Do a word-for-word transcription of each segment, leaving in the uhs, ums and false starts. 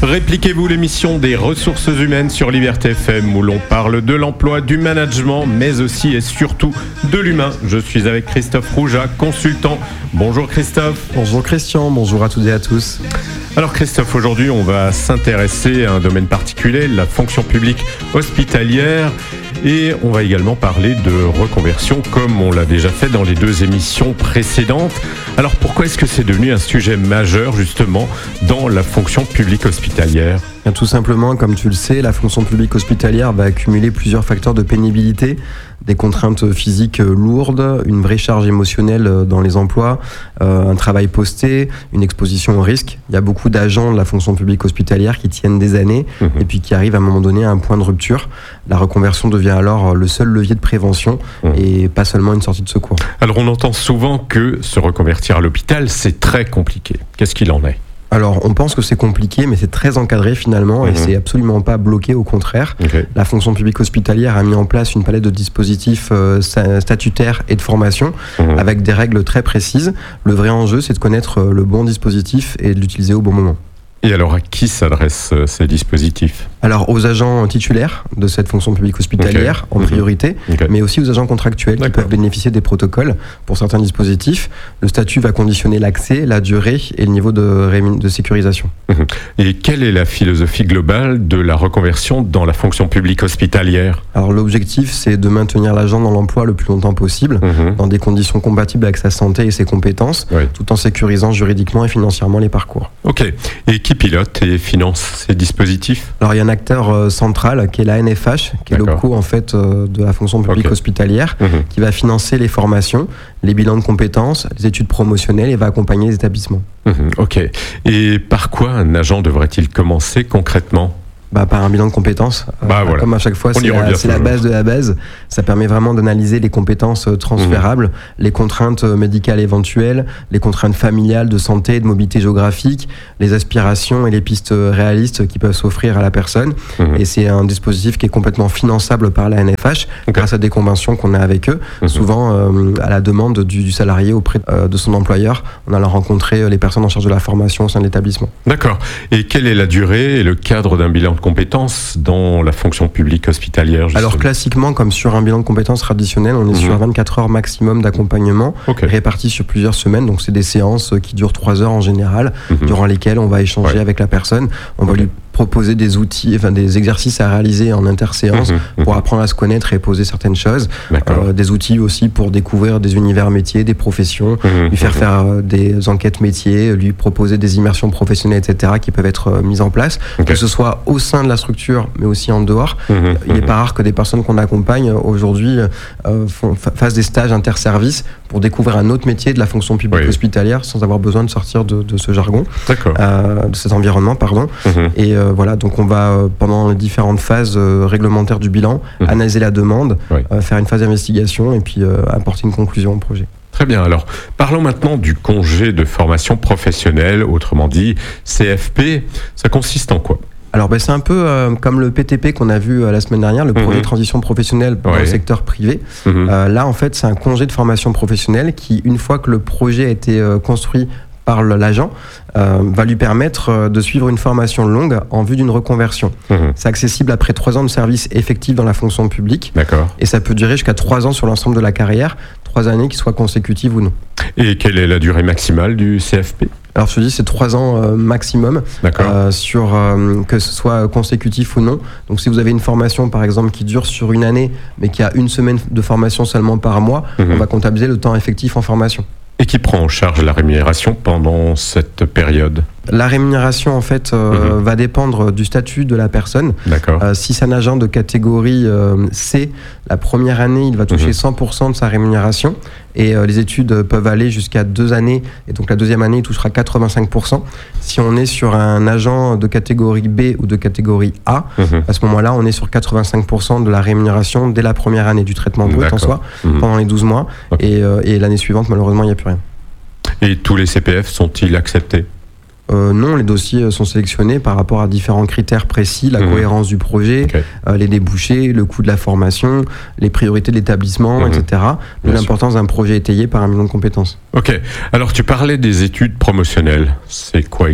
Répliquez-vous l'émission des ressources humaines sur Liberté F M où l'on parle de l'emploi, du management, mais aussi et surtout de l'humain. Je suis avec Christophe Rouja, consultant. Bonjour Christophe. Bonjour Christian, bonjour à toutes et à tous. Alors Christophe, aujourd'hui on va s'intéresser à un domaine particulier, la fonction publique hospitalière. Et on va également parler de reconversion comme on l'a déjà fait dans les deux émissions précédentes. Alors pourquoi est-ce que c'est devenu un sujet majeur justement dans la fonction publique hospitalière ? Bien, tout simplement, comme tu le sais, la fonction publique hospitalière va accumuler plusieurs facteurs de pénibilité, des contraintes physiques lourdes, une vraie charge émotionnelle dans les emplois, euh, un travail posté, une exposition au risque. Il y a beaucoup d'agents de la fonction publique hospitalière qui tiennent des années mmh. et puis qui arrivent à un moment donné à un point de rupture. La reconversion devient alors le seul levier de prévention mmh. et pas seulement une sortie de secours. Alors on entend souvent que se reconvertir à l'hôpital, c'est très compliqué. Qu'est-ce qu'il en est ? Alors, on pense que c'est compliqué, mais c'est très encadré finalement, mmh. et c'est absolument pas bloqué, au contraire. Okay. La fonction publique hospitalière a mis en place une palette de dispositifs euh, statutaires et de formation, mmh. avec des règles très précises. Le vrai enjeu, c'est de connaître le bon dispositif et de l'utiliser au bon moment. Et alors, à qui s'adressent ces dispositifs ? Alors, aux agents titulaires de cette fonction publique hospitalière, okay. en priorité, okay. mais aussi aux agents contractuels D'accord. qui peuvent bénéficier des protocoles pour certains dispositifs. Le statut va conditionner l'accès, la durée et le niveau de, rémun- de sécurisation. Et quelle est la philosophie globale de la reconversion dans la fonction publique hospitalière ? Alors, l'objectif, c'est de maintenir l'agent dans l'emploi le plus longtemps possible, mmh. dans des conditions compatibles avec sa santé et ses compétences, oui. tout en sécurisant juridiquement et financièrement les parcours. Ok. Et qui pilote et finance ces dispositifs ? Alors il y a un acteur euh, central qui est la N F H, qui D'accord. est le co en fait euh, de la fonction publique okay. hospitalière, mmh. qui va financer les formations, les bilans de compétences, les études promotionnelles et va accompagner les établissements. Mmh. Ok. Et par quoi un agent devrait-il commencer concrètement ? Bah, par un bilan de compétences. Bah, euh, voilà. Comme à chaque fois, c'est, la, c'est la base de la base. Ça permet vraiment d'analyser les compétences transférables, mmh. les contraintes médicales éventuelles, les contraintes familiales, de santé, de mobilité géographique, les aspirations et les pistes réalistes qui peuvent s'offrir à la personne. Mmh. Et c'est un dispositif qui est complètement finançable par la N F H okay. grâce à des conventions qu'on a avec eux, mmh. souvent euh, à la demande du, du salarié auprès euh, de son employeur. On allant rencontrer les personnes en charge de la formation au sein de l'établissement. D'accord. Et quelle est la durée et le cadre d'un bilan de compétences dans la fonction publique hospitalière justement. Alors classiquement, comme sur un bilan de compétences traditionnel, on est mmh. sur vingt-quatre heures maximum d'accompagnement, okay. répartis sur plusieurs semaines. Donc c'est des séances qui durent trois heures en général, mmh. durant lesquelles on va échanger ouais. avec la personne. On okay. va lui proposer des outils, enfin des exercices à réaliser en interséance mmh. pour apprendre à se connaître et poser certaines choses. Euh, des outils aussi pour découvrir des univers métiers, des professions, mmh. lui faire mmh. faire euh, des enquêtes métiers, lui proposer des immersions professionnelles, et cetera qui peuvent être euh, mises en place, okay. que ce soit au sein de la structure, mais aussi en dehors. Mmh. Il n'est pas rare que des personnes qu'on accompagne aujourd'hui euh, font, fassent des stages interservices pour découvrir un autre métier de la fonction publique oui. hospitalière sans avoir besoin de sortir de, de ce jargon, euh, de cet environnement, pardon. Mmh. Et euh, voilà, donc on va euh, pendant les différentes phases euh, réglementaires du bilan, mmh. analyser la demande, oui. euh, faire une phase d'investigation et puis euh, apporter une conclusion au projet. Très bien, alors parlons maintenant du congé de formation professionnelle, autrement dit C F P. Ça consiste en quoi ? Alors ben, c'est un peu euh, comme le P T P qu'on a vu euh, la semaine dernière, le projet mmh. de transition professionnelle dans ouais. le secteur privé. Mmh. Euh, là en fait c'est un congé de formation professionnelle qui, une fois que le projet a été euh, construit par l'agent, euh, va lui permettre euh, de suivre une formation longue en vue d'une reconversion. Mmh. C'est accessible après trois ans de service effectif dans la fonction publique. D'accord. Et ça peut durer jusqu'à trois ans sur l'ensemble de la carrière, trois années qui soient consécutives ou non. Et quelle est la durée maximale du C F P ? Alors je te dis c'est trois ans euh, maximum, euh, sur euh, que ce soit consécutif ou non. Donc si vous avez une formation par exemple qui dure sur une année, mais qui a une semaine de formation seulement par mois, mmh. on va comptabiliser le temps effectif en formation. Et qui prend en charge la rémunération pendant cette période ? La rémunération, en fait, euh, mmh. va dépendre du statut de la personne. D'accord. Euh, si c'est un agent de catégorie euh, C, la première année, il va toucher mmh. cent pour cent de sa rémunération. Et euh, les études peuvent aller jusqu'à deux années. Et donc, la deuxième année, il touchera quatre-vingt-cinq pour cent. Si on est sur un agent de catégorie B ou de catégorie A, mmh. à ce moment-là, on est sur quatre-vingt-cinq pour cent de la rémunération dès la première année du traitement brut D'accord. en soi, mmh. pendant les douze mois. Okay. Et, euh, et l'année suivante, malheureusement, il n'y a plus rien. Et tous les C P F sont-ils acceptés ? Euh, non, les dossiers sont sélectionnés par rapport à différents critères précis, la mmh. cohérence du projet, okay. euh, les débouchés, le coût de la formation, les priorités de l'établissement, mmh. et cetera. De l'importance d'un projet étayé par un bilan de compétences. Ok. Alors, tu parlais des études promotionnelles. C'est quoi exactement ?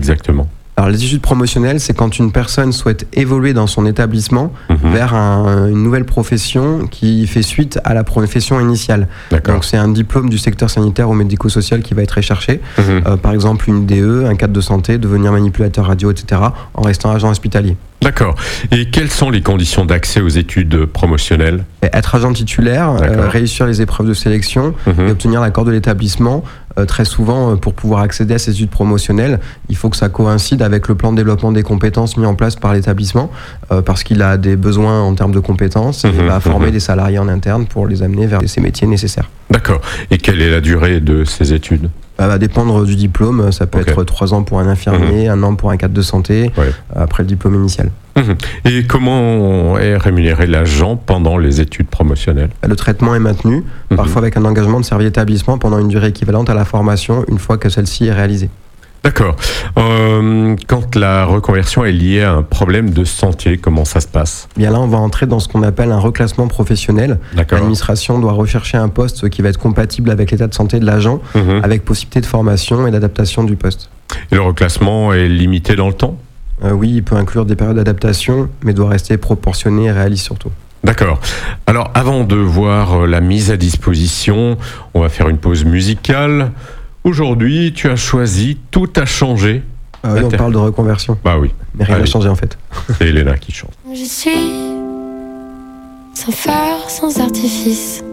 Alors les études promotionnelles, c'est quand une personne souhaite évoluer dans son établissement mmh. vers un, une nouvelle profession qui fait suite à la profession initiale. D'accord. Donc c'est un diplôme du secteur sanitaire ou médico-social qui va être recherché. Mmh. Euh, par exemple une D E, un cadre de santé, devenir manipulateur radio, et cetera en restant agent hospitalier. D'accord. Et quelles sont les conditions d'accès aux études promotionnelles ? Être agent titulaire, euh, réussir les épreuves de sélection mmh. et obtenir l'accord de l'établissement. Euh, très souvent, euh, pour pouvoir accéder à ces études promotionnelles, il faut que ça coïncide avec le plan de développement des compétences mis en place par l'établissement, euh, parce qu'il a des besoins en termes de compétences mmh. et va former mmh. des salariés en interne pour les amener vers ces métiers nécessaires. D'accord. Et quelle est la durée de ces études ? Ça va dépendre du diplôme, ça peut okay. être trois ans pour un infirmier, mmh. un an pour un cadre de santé, ouais. après le diplôme initial. Mmh. Et comment est rémunéré l'agent pendant les études promotionnelles ? Le traitement est maintenu, mmh. parfois avec un engagement de service établissement pendant une durée équivalente à la formation, une fois que celle-ci est réalisée. D'accord. Euh, quand la reconversion est liée à un problème de santé, comment ça se passe ? Bien là, on va entrer dans ce qu'on appelle un reclassement professionnel. D'accord. L'administration doit rechercher un poste qui va être compatible avec l'état de santé de l'agent, mmh. avec possibilité de formation et d'adaptation du poste. Et le reclassement est limité dans le temps ? euh, Oui, il peut inclure des périodes d'adaptation, mais doit rester proportionné et réaliste surtout. D'accord. Alors, avant de voir la mise à disposition, on va faire une pause musicale. Aujourd'hui, tu as choisi « Tout a changé ». Ah oui, on parle de reconversion. Bah oui. Mais rien n'a changé en fait. C'est Elena qui chante. Je suis sans phare, sans artifice.